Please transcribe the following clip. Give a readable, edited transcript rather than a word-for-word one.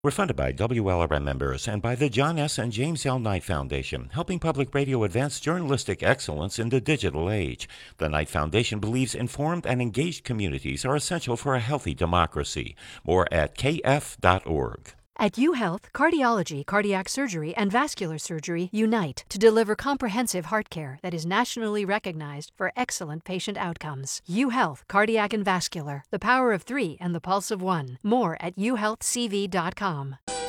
We're funded by WLRM members and by the John S. and James L. Knight Foundation, helping public radio advance journalistic excellence in the digital age. The Knight Foundation believes informed and engaged communities are essential for a healthy democracy. More at kf.org. At UHealth, cardiology, cardiac surgery, and vascular surgery unite to deliver comprehensive heart care that is nationally recognized for excellent patient outcomes. UHealth, cardiac and vascular, the power of 3 and the pulse of 1. More at uhealthcv.com.